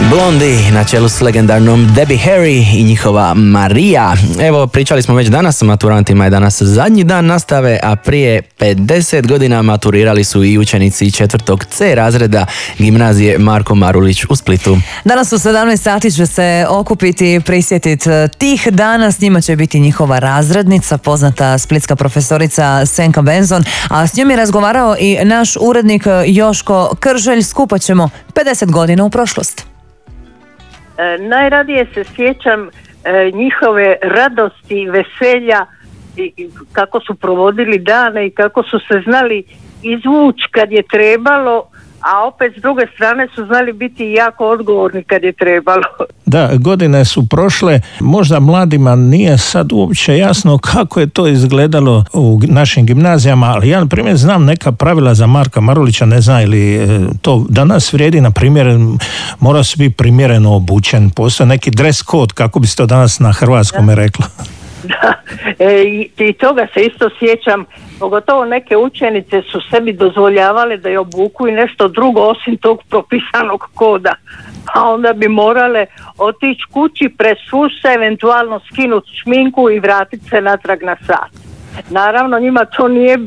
Blondie na čelu s legendarnom Debbie Harry i njihova Marija. Evo, pričali smo već danas, maturantima je danas zadnji dan nastave, a prije 50 godina maturirali su i učenici 4. C razreda gimnazije Marko Marulić u Splitu. Danas u 17 sati će se okupiti i prisjetiti tih dana. S njima će biti njihova razrednica, poznata splitska profesorica Senka Benzon, a s njom je razgovarao i naš urednik Joško Krželj. Skupat ćemo 50 godina u prošlost. Najradije se sjećam njihove radosti i veselja i kako su provodili dane i kako su se znali izvući kad je trebalo, a opet s druge strane su znali biti jako odgovorni kad je trebalo. Da, godine su prošle, možda mladima nije sad uopće jasno kako je to izgledalo u našim gimnazijama, ali ja na primjer znam neka pravila za Marka Marulića, ne znam ili to danas vrijedi, na primjer mora se biti primjereno obučen, postoji neki dress code, kako bi se to danas na hrvatskome reklo. Da, i toga se isto sjećam, pogotovo neke učenice su sebi dozvoljavale da je obuku i nešto drugo osim tog propisanog koda, a onda bi morale otići kući, presvući se, eventualno skinuti šminku i vratiti se natrag na sat. Naravno njima to nije